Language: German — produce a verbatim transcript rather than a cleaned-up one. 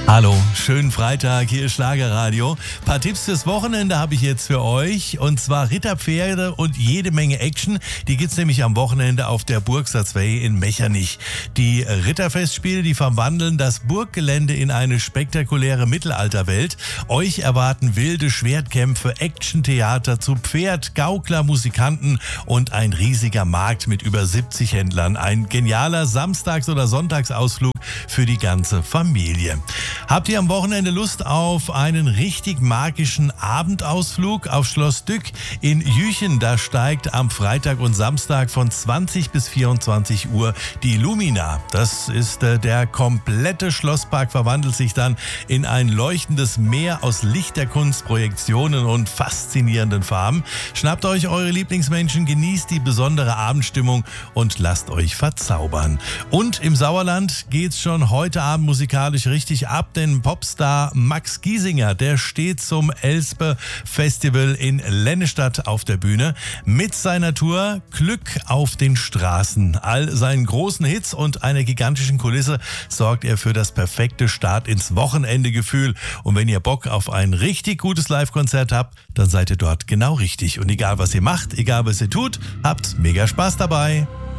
Hallo, schönen Freitag, hier ist Schlagerradio. Ein paar Tipps fürs Wochenende habe ich jetzt für euch. Und zwar Ritterpferde und jede Menge Action. Die gibt's nämlich am Wochenende auf der Burgser Zwei in Mechernich. Die Ritterfestspiele, die verwandeln das Burggelände in eine spektakuläre Mittelalterwelt. Euch erwarten wilde Schwertkämpfe, Actiontheater zu Pferd, Gaukler, Musikanten und ein riesiger Markt mit über siebzig Händlern. Ein genialer Samstags- oder Sonntagsausflug für die ganze Familie. Habt ihr am Wochenende Lust auf einen richtig magischen Abendausflug auf Schloss Dück in Jüchen? Da steigt am Freitag und Samstag von zwanzig bis vierundzwanzig Uhr die Lumina. Das ist äh, der komplette Schlosspark verwandelt sich dann in ein leuchtendes Meer aus Lichterkunst, Projektionen und faszinierenden Farben. Schnappt euch eure Lieblingsmenschen, genießt die besondere Abendstimmung und lasst euch verzaubern. Und im Sauerland geht's schon heute Abend musikalisch richtig ab, denn Popstar Max Giesinger, der steht zum Elspe Festival in Lennestadt auf der Bühne mit seiner Tour Glück auf den Straßen. All seinen großen Hits und einer gigantischen Kulisse sorgt er für das perfekte Start ins Wochenendegefühl. Und wenn ihr Bock auf ein richtig gutes Live-Konzert habt, dann seid ihr dort genau richtig. Und egal was ihr macht, egal was ihr tut, habt mega Spaß dabei.